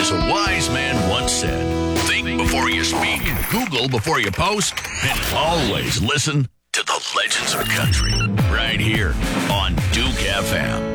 As a wise man once said, think before you speak, Google before you post, and always listen to the legends of country right here on Duke FM.